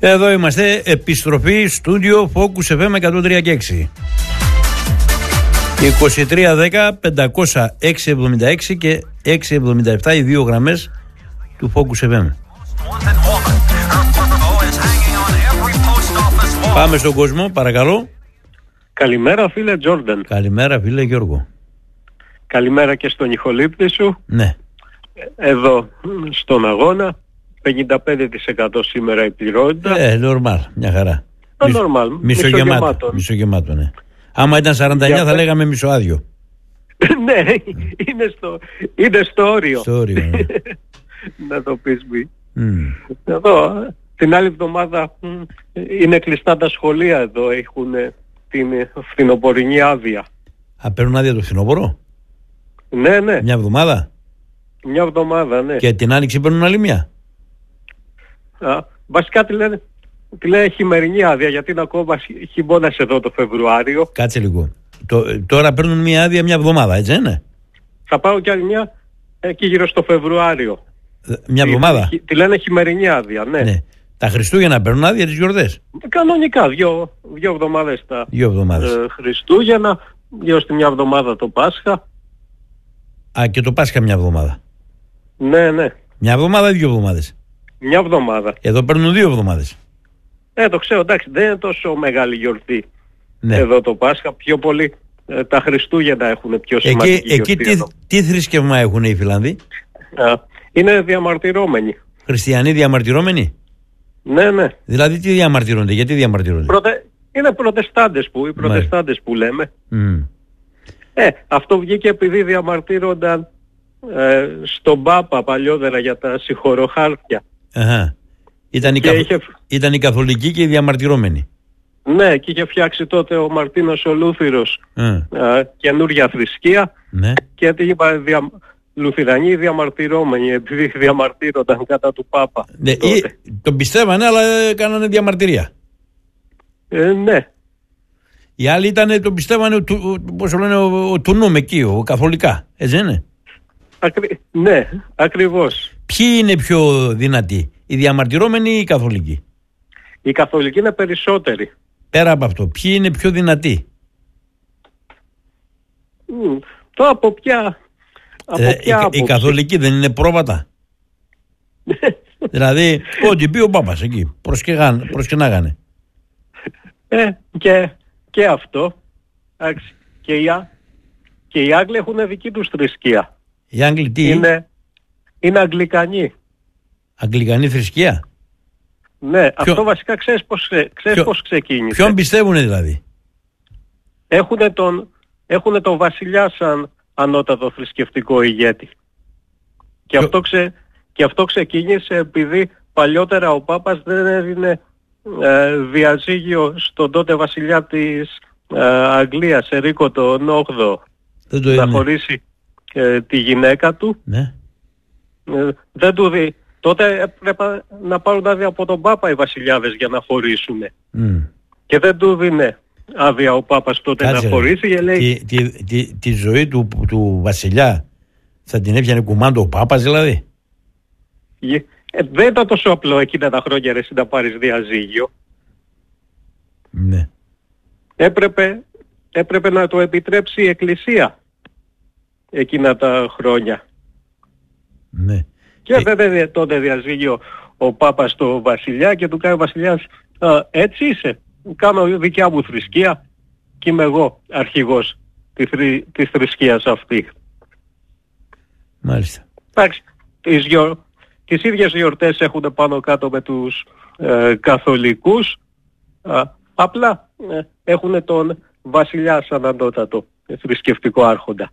Εδώ είμαστε, επιστροφή στούντιο Focus FM 103 και 6. 2310-500-676 και 677 οι δύο γραμμές του Focus FM. Πάμε στον κόσμο, παρακαλώ. Καλημέρα φίλε Τζόρνταν. Καλημέρα φίλε Γιώργο. Καλημέρα και στον ηχολήπτη σου. Ναι. Εδώ στον αγώνα 55% σήμερα η πληρότητα. Νορμάλ, μια χαρά. Νορμάλ, μισογεμάτο, ναι. Άμα ήταν 49 θα λέγαμε μισοάδιο. Ναι, είναι στο όριο. Στο όριο, ναι. Να το πεις μη. Εδώ, την άλλη εβδομάδα είναι κλειστά τα σχολεία εδώ, έχουν την φθινοπορεινή άδεια. Παίρνουν άδεια το φθινόπωρο? Ναι. Μια εβδομάδα? Μια εβδομάδα, ναι. Και την άνοιξη παίρνουν άλλη μια? Βασικά τη λένε χειμερινή άδεια, γιατί είναι ακόμα χειμώνας εδώ το Φεβρουάριο. Κάτσε λίγο. Τώρα παίρνουν μια άδεια μια εβδομάδα, έτσι είναι? Θα πάω κι άλλη μια εκεί γύρω στο Φεβρουάριο. Μια εβδομάδα? Τη λένε χειμερινή άδεια, ναι. Τα Χριστούγεννα παίρνουν άδεια τις γιορτές? Κανονικά, δύο εβδομάδες τα Χριστούγεννα, γύρω στη μια εβδομάδα το Πάσχα. Και το Πάσχα μια εβδομάδα? Ναι. Μια εβδομάδα ή 2 εβδομάδες? Μια εβδομάδα. Εδώ παίρνουν 2 εβδομάδες. Το ξέρω, εντάξει, δεν είναι τόσο μεγάλη γιορτή. Ναι. Εδώ το Πάσχα, πιο πολύ τα Χριστούγεννα έχουν πιο σημαντική γιορτή. Εκεί τι θρησκεύμα έχουν οι Φιλανδοί? Είναι διαμαρτυρώμενοι. Χριστιανοί διαμαρτυρώμενοι? Ναι. Δηλαδή τι διαμαρτυρώνται, γιατί διαμαρτυρώνται? Είναι προτεστάντες οι προτεστάντες που λέμε. Αυτό βγήκε επειδή διαμαρτύρονταν στον Πάπα παλιότερα για τα συγχωροχάρτια. Ήταν οι καθολικοί και οι διαμαρτυρώμενοι. Ναι, και είχε φτιάξει τότε ο Μαρτίνος ο Λούθυρος καινούρια θρησκεία. Ναι. Και είπα Λουθυρανοί διαμαρτυρώμενοι, επειδή διαμαρτύρονταν κατά του Πάπα. Ναι, τον πιστεύανε, αλλά κάνανε διαμαρτυρία. Ναι. Οι άλλοι τον πιστεύανε, πώς το λένε, του νου εκεί, καθολικά. Έτσι είναι? Ναι, ακριβώς. Ποιοι είναι πιο δυνατοί, οι διαμαρτυρώμενοι ή οι καθολικοί? Οι καθολικοί είναι περισσότεροι. Πέρα από αυτό, ποιοι είναι πιο δυνατοί? Το από ποια οι καθολικοί δεν είναι πρόβατα? Δηλαδή, ό,τι πει ο Πάπας εκεί, προσκυνάγανε. Και αυτό. Και οι Άγγλοι έχουν δική τους θρησκεία. Οι Άγγλοι τι? Είναι Αγγλικανοί. Αγγλικανή θρησκεία? Ναι, αυτό βασικά ξέρεις πώς ξεκίνησε. Ποιον πιστεύουνε δηλαδή? Έχουνε τον βασιλιά σαν ανώτατο θρησκευτικό ηγέτη. Και αυτό ξεκίνησε επειδή παλιότερα ο Πάπας δεν έδινε διαζύγιο στον τότε βασιλιά της Αγγλίας, Ερίκο τον 8ο, να χωρίσει τη γυναίκα του. Ναι. Δεν του δει. Τότε έπρεπε να πάρουν άδεια από τον Πάπα οι βασιλιάδες για να χωρίσουν. Και δεν του δίνε άδεια ο Πάπας τότε να χωρίσει. Και λέει... Τη ζωή του βασιλιά θα την έπιανε κουμάντο ο Πάπας δηλαδή? Δεν ήταν τόσο απλό εκείνα τα χρόνια εσύ να πάρεις διαζύγιο. Ναι. Έπρεπε να το επιτρέψει η Εκκλησία εκείνα τα χρόνια. Ναι. Και δεν έδινε τότε διαζύγιο ο Πάπας στο βασιλιά και του κάνει ο βασιλιάς έτσι είσαι, κάνω δικιά μου θρησκεία και είμαι εγώ αρχηγός της θρησκείας αυτή. Μάλιστα. Εντάξει, τις ίδιες γιορτές έχουν πάνω κάτω με τους καθολικούς, απλά έχουν τον βασιλιά σαν ανώτατο θρησκευτικό άρχοντα.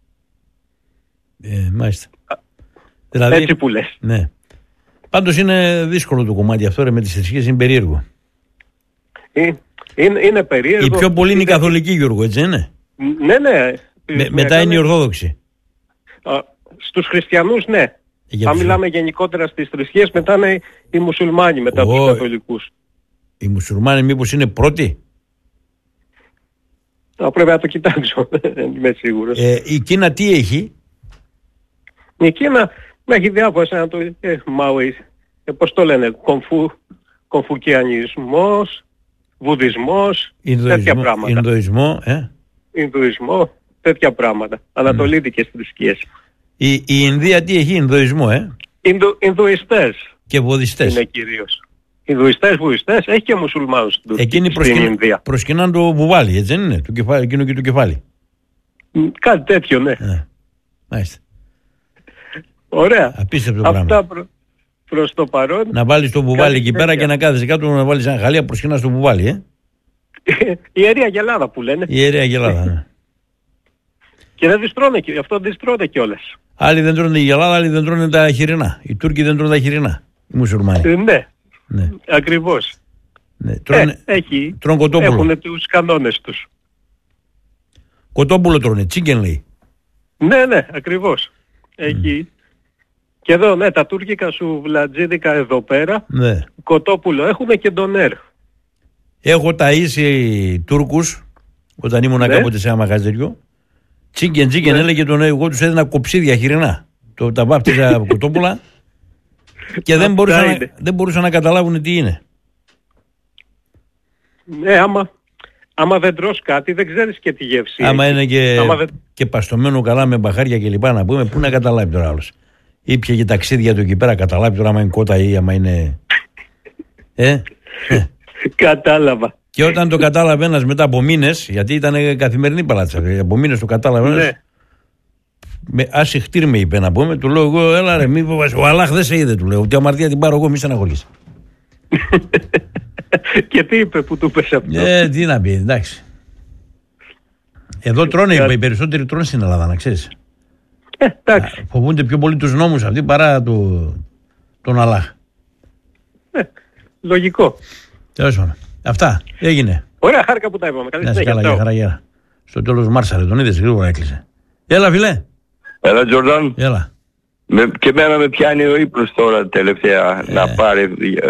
Μάλιστα. Δηλαδή, έτσι που λες. Ναι. Πάντως είναι δύσκολο το κομμάτι αυτό, με τις θρησκείες είναι περίεργο. Είναι περίεργο. Οι πιο πολλοί είναι οι καθολικοί, Γιώργο, έτσι είναι? Ναι. Μετά είναι οι Ορθόδοξοι. Στους χριστιανούς, ναι. Αν μιλάμε γενικότερα στις θρησκείες, μετά είναι οι μουσουλμάνοι μετά τους καθολικούς. Οι μουσουλμάνοι μήπως είναι πρώτοι? Πρέπει να το κοιτάξω, δεν είμαι σίγουρος. Η Κίνα τι έχει? Η Κίνα έχει διάφορα, σαν να το Μάουι, πώς το λένε, Κομφού, κονφουκιανισμός, βουδισμός, τέτοια πράγματα. Ινδουισμό, τέτοια πράγματα. Ανατολίτικες θρησκείες. Η Ινδία τι έχει, Ινδουισμό, Ινδουιστές. Και βουδιστές. Είναι κυρίως. Ινδουιστές, βουδιστές, έχει και μουσουλμάνους στην Ινδία. Προσκυνάνε το βουβάλι, έτσι δεν είναι, εκείνο και το κεφάλι. Κάτι τέτοιο, ναι. Μάλιστα. Ωραία. Απίστευτο πράγμα. Αυτά προς το παρόν. Να βάλεις το βουβάλι εκεί πέρα και να κάθεσαι κάτω να βάλεις ένα χαλί, προσκυνάς το βουβάλι, Η Ιερή Αγελάδα που λένε. Η Ιερή Αγελάδα, ναι. Και δεν τις τρώνε, γι' αυτό δεν τις τρώνε κιόλας. Άλλοι δεν τρώνε η Αγελάδα, άλλοι δεν τρώνε τα χοιρινά. Οι Τούρκοι δεν τρώνε τα χοιρινά. Οι μουσουλμάνοι. Ναι. Ακριβώς. Ναι. Τρώνε κοτόπουλο. Έχουν τους κανόνες τους. Κοτόπουλο τρώνε, τσίγκεν λέει. Ναι, ακριβώς. Έχει. Και εδώ, ναι, τα τουρκικά σουβλατζίδικα εδώ πέρα, ναι. Κοτόπουλο έχουν και ντονέρ. Έχω ταΐσει Τούρκους, όταν ήμουν κάποτε σε ένα μαγαζιό. Τσίγκεν, έλεγε τον εγώ τους έδινα κοψίδια χοιρινά. Τα βάπτιζα κοτόπουλα και δεν μπορούσαν να καταλάβουν τι είναι. Ναι, άμα δεν τρως κάτι δεν ξέρεις και τη γεύση. Άμα είναι και παστομένο καλά με μπαχάρια και λοιπά να πούμε, πού να καταλάβει τώρα άλλος. Ήπια και ταξίδια του εκεί πέρα, καταλάβει τώρα άμα είναι κότα ή άμα είναι... Κατάλαβα. Και όταν το κατάλαβε ένας μετά από μήνες, γιατί ήταν καθημερινή παλάτσα, από μήνες το κατάλαβε ένας, με άση χτύρ με είπε να πούμε, του λέω εγώ έλα ρε ο Αλλάχ δεν σε είδε, του λέω, ότι αμαρτία την πάρω εγώ, μη στεναχωρείς. Και τι είπε που του πες αυτό? Τι να πει, εντάξει. Εδώ τρώνε, οι περισσότεροι τρώνε στην Ελλάδα, να ξέρεις. Εντάξει. Φοβούνται πιο πολύ τους νόμους αυτοί παρά τον Αλλάχ. Λογικό. Τέλος πάντων. Αυτά. Έγινε. Ωραία, χάρηκα που τα είπαμε. Καλή συνέχεια. Χαρά. Στο τέλος μάρσαρε, τον είδες, γρήγορα έκλεισε. Έλα φιλέ. Έλα Τζορντάν. Έλα. Και εμένα με πιάνει ο ύπνος τώρα τελευταία να πάρει.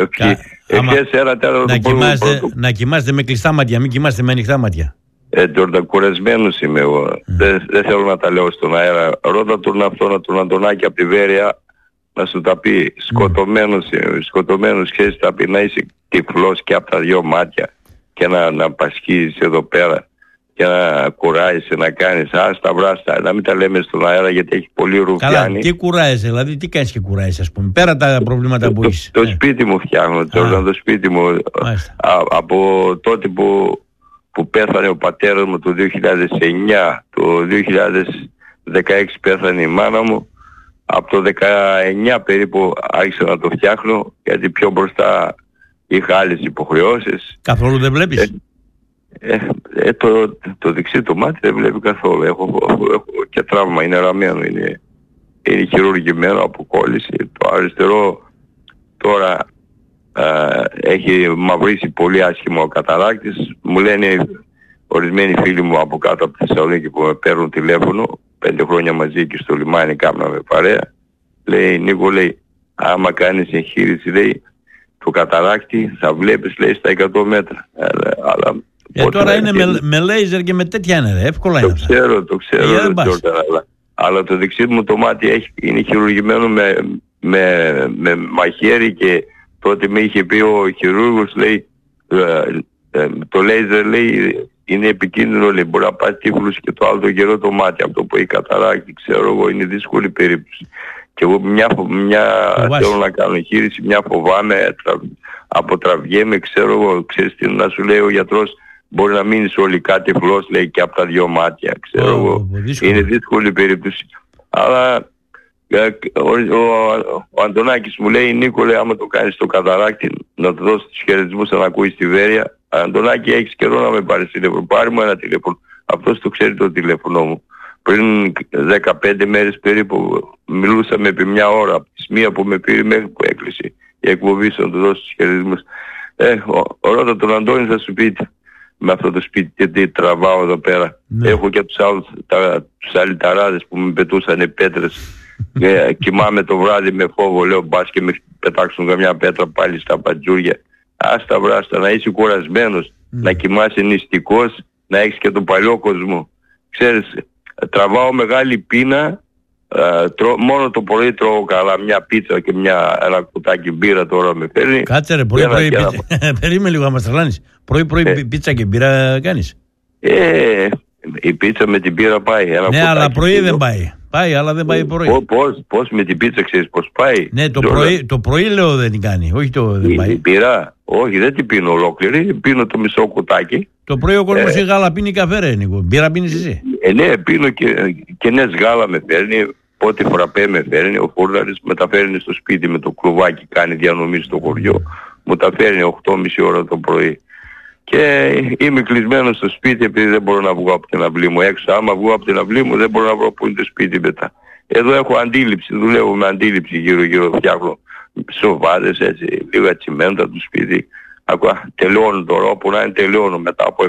Να κοιμάστε με κλειστά μάτια, μην κοιμάστε με ανοιχτά μάτια. Τζορντάν, κουρασμένος είμαι εγώ. Δεν θέλω να τα λέω στον αέρα. Ρώτα τον Αντωνάκη από τη Βέρεια να σου τα πει. Σκοτωμένος ξέρεις τα πει, να είσαι τυφλός και από τα δυο μάτια και να πασχίζεις εδώ πέρα και να κουράζεσαι να κάνεις άστα βράστα, να μην τα λέμε στον αέρα γιατί έχει πολύ ρουφιάνι. Καλά, τι κουράζεσαι, δηλαδή τι κάνεις και κουράζεσαι, ας πούμε, πέρα τα προβλήματα που έχεις. Το σπίτι μου φτιάχνω, το σπίτι μου από τότε που πέθανε ο πατέρας μου το 2009, το 2016 πέθανε η μάνα μου. Από το 19 περίπου άρχισα να το φτιάχνω, γιατί πιο μπροστά είχα άλλες υποχρεώσεις. Καθόλου δεν βλέπεις? Το δεξί το μάτι δεν βλέπει καθόλου. Έχω και τραύμα, είναι ραμμένο, είναι χειρουργημένο από κόλληση. Το αριστερό τώρα έχει μαυρίσει πολύ άσχημα ο καταράκτης. Μου λένε ορισμένοι φίλοι μου από κάτω από τη Θεσσαλονίκη που με παίρνουν τηλέφωνο, 5 χρόνια μαζί και στο λιμάνι κάμναμε παρέα. Λέει Νίκο, λέει, άμα κάνεις εγχείρηση, λέει, το καταράκτη θα βλέπεις, λέει, στα 100 μέτρα. Αλλά τώρα είναι με λέιζερ και με τέτοια είναι, εύκολα είναι. Το ξέρω, αλλά το δεξί μου το μάτι είναι χειρουργημένο με μαχαίρι και τότε με είχε πει ο χειρούργος, λέει, το λέιζερ, λέει, είναι επικίνδυνο, λέει, μπορεί να πάει τύφλους και το άλλο το καιρό το μάτι, αυτό που έχει καταράκτη, ξέρω εγώ, είναι δύσκολη περίπτωση. Και εγώ μια θέλω να κάνω εγχείρηση, μια φοβάμαι, αποτραβιέμαι, ξέρω εγώ, ξέρεις τι να σου λέει ο γιατρός, μπορεί να μείνεις ολικά τυφλός, λέει, και από τα δυο μάτια, ξέρω εγώ. Είναι δύσκολη περίπτωση. Αλλά ο Αντωνάκης μου λέει, Νίκο, λέει, άμα το κάνεις το καταράκτη, να του δώσεις τους χαιρετισμούς να ακούει στη Βέρεια. Αντωνάκη, έχεις καιρό να με πάρεις τηλέφωνο, πάρει μου ένα τηλέφωνο. Αυτός το ξέρει το τηλέφωνο μου. Πριν 15 μέρες περίπου μιλούσαμε επί μια ώρα, από τη μία που με πήρε μέχρι που έκλεισε η εκπομπή να του δώσει τους χαιρετισμούς. Ρώτα τον Αντώνη θα σου πείτε με αυτό το σπίτι τι τραβάω εδώ πέρα. Ναι. Έχω και τους άλλους τους αλυταράδες που με πετούσαν πέτρες. Κοιμάμαι το βράδυ με φόβο, λέω μπας και με πετάξουν καμιά πέτρα πάλι στα πατζούρια. Άστα βράστα, να είσαι κουρασμένος, να κοιμάσαι νηστικός, να έχεις και τον παλιό κόσμο. Ξέρεις, τραβάω μεγάλη πείνα Μόνο το πρωί τρώω καλά, μια πίτσα και ένα κουτάκι μπύρα τώρα με παίρνει. Κάτσε ρε, πρωί πίτσα. Περίμενε λίγο να μας τρελάνεις. Πρωί πίτσα και μπύρα κάνεις. Η πίτσα με την μπύρα πάει. Ναι, αλλά πρωί δεν πάει. Πάει, αλλά δεν πάει πρωί. Πώς με την πίτσα ξέρεις πώς πάει? Ναι, το πρωί λέω δεν την κάνει. Όχι δεν πάει. Η μπύρα, όχι, δεν την πίνω ολόκληρη. Πίνω το μισό κουτάκι. Το πρωί ο κόσμος η γάλα πίνει καφέ, ρε Νίκο. Μπύρα πίνεις εσύ? Ναι, πίνω και νες γάλα με παίρνει. Πότε φραπέ με φέρνει. Ο φούρναρης με τα φέρνει στο σπίτι με το κλουβάκι. Κάνει διανομή στο χωριό. Μου τα φέρνει 8.30 ώρα το πρωί. Και είμαι κλεισμένος στο σπίτι επειδή δεν μπορώ να βγω από την αυλή μου έξω. Άμα βγω από την αυλή μου δεν μπορώ να βρω που είναι το σπίτι μετά. Εδώ έχω αντίληψη, δουλεύω με αντίληψη γύρω-γύρω, φτιάχνω σοβάδες έτσι, λίγα τσιμέντα του σπίτι. Ακόμα τελειώνω τώρα, όπου να είναι τελειώνω μετά από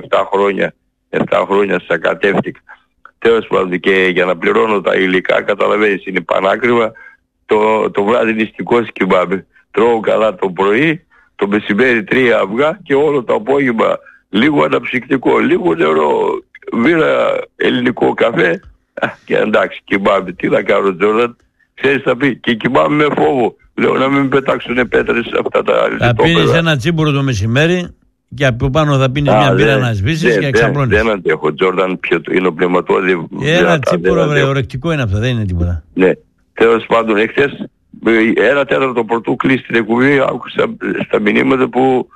7 χρόνια σακατεύτηκα. Τέλος πάντων, και για να πληρώνω τα υλικά, καταλαβαίνεις, είναι πανάκριβα. Το βράδυ νηστικός κιμπάμπι. Τρώω καλά το πρωί, το μεσημέρι 3 αυγά και όλο το απόγευμα λίγο αναψυκτικό, λίγο νερό, βήρα ελληνικό καφέ. Και εντάξει, κοιμάμαι, τι να κάνω Τζόρνταν, ξέρεις θα πει, και κοιμάμαι με φόβο. Λέω να μην πετάξουν πέτρες σε αυτά τα λιτόπεδα. Θα πίνεις ένα τσίμπουρο το μεσημέρι και από πάνω θα πίνεις μια μπύρα να σβήσεις και ξαπλώνεις. Δεν αντέχω Τζόρνταν, είναι ο πνευματώδη. Ένα τσίμπουρο ορεκτικό είναι αυτό, δεν είναι τίποτα. Ναι, τέλος πάντων εχθές 1/4 πρωτού κλείσει την εκπομπή, άκουσα στα μηνύματα που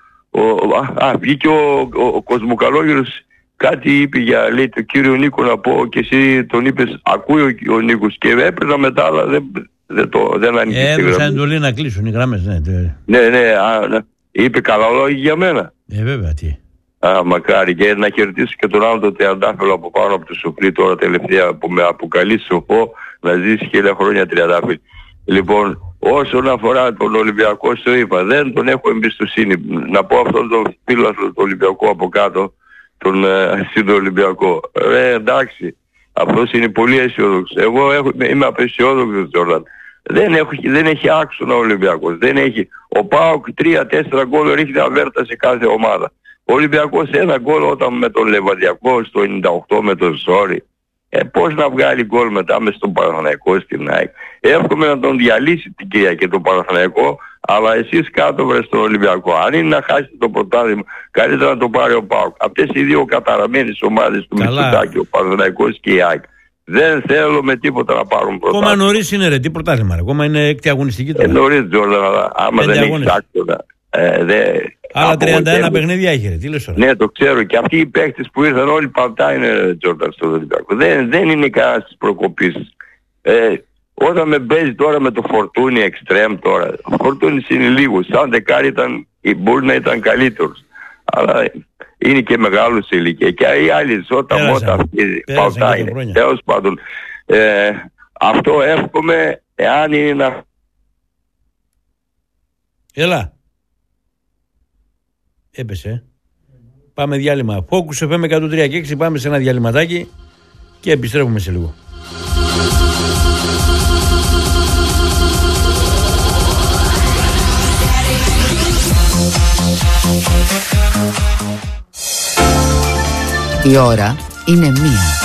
βγήκε ο Κοσμοκαλόγερος. Κάτι είπε για, λέει, το κύριο Νίκο να πω και εσύ τον είπες, ακούει ο Νίκος και έπαιρνα μετά, αλλά δεν ανοίγει. Έδωσα εντολή να κλείσουν οι γραμμές, ναι. Ναι, είπε καλά λόγια για μένα. Βέβαια, τι. Μακάρι, και να χαιρετήσω και τον άλλο το τριαντάφυλλο από πάνω από το σοφρί τώρα τελευταία που με αποκαλεί σοφό, να ζήσει 1000 χρόνια τριαντάφυλλο. Λοιπόν, όσον αφορά τον Ολυμπιακό, σου είπα, δεν τον έχω εμπιστοσύνη. Να πω αυτόν τον φίλο του Ολυμπιακού από κάτω, τον Ολυμπιακό. Εντάξει, αυτός είναι πολύ αισιόδοξος. Εγώ είμαι απεσιόδοξος, Τζόρνταν. Δεν έχει άξονα ο Ολυμπιακός. Δεν έχει. Ο ΠΑΟΚ 3-4 γκολ ρίχνει αβέρτα σε κάθε ομάδα. Ο Ολυμπιακός ένα γκολ όταν με τον Λεβαδιακό στο 98 με τον Ζόρι. Πώς να βγάλει γκολ μετά μες στον Παναθηναϊκό στην ΑΕΚ. Εύχομαι να τον διαλύσει την Κυριακή τον Παναθηναϊκό, αλλά εσείς κάτω βρες στον Ολυμπιακό. Αν είναι να χάσει το πρωτάθλημα, καλύτερα να το πάρει ο ΠΑΟΚ. Αυτές οι δύο καταραμένες ομάδες του Μητσοτάκη, ο Παναθηναϊκός και η ΑΕΚ. Δεν θέλω με τίποτα να πάρουν πρωτάθλημα. Ακόμα νωρίς είναι ρε, τι πρωτάθλημα ρε. Ακόμα είναι έκτη αγωνιστική τώρα. Νωρίς Τζόρνταν, αλλά άμα δεν έχεις άξονα. Άλλα 31 παιχνίδια έχει ρε, τι λες τώρα. Ναι, το ξέρω, και αυτοί οι παίκτες που ήρθαν όλοι παντά είναι Τζόρνταν στο Ολυμπιακό. Δεν είναι κανένας της προκοπής. Όταν με παίζει τώρα με το Φορτούνι Extreme τώρα, ο Φορτούνις είναι λίγος, σαν δεκάρι μπορεί να ήταν καλύτερος. Αλλά είναι και μεγάλος σε ηλικία. Και οι άλλοι Ζώτα Μότα αυτοί παντά είναι. Τέλος πάντων, αυτό εύχομαι, εάν είναι να... Έλα. Έπεσε. Πάμε διάλειμμα. Focus FM 103 και 6. Πάμε σε ένα διαλυματάκι και επιστρέφουμε σε λίγο. Η ώρα είναι 1.